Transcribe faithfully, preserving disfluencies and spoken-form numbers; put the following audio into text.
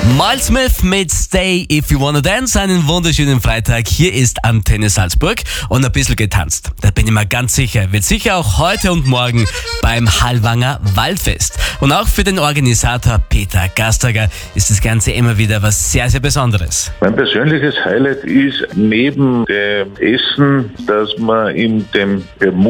Miles Smith mit Stay If You Wanna Dance. Einen wunderschönen Freitag. Hier ist Antenne Salzburg und ein bisschen getanzt. Da bin ich mir ganz sicher. Wird sicher auch heute und morgen beim Hallwanger Waldfest. Und auch für den Organisator Peter Gastager ist das Ganze immer wieder was sehr, sehr Besonderes. Mein persönliches Highlight ist neben dem Essen, dass man in dem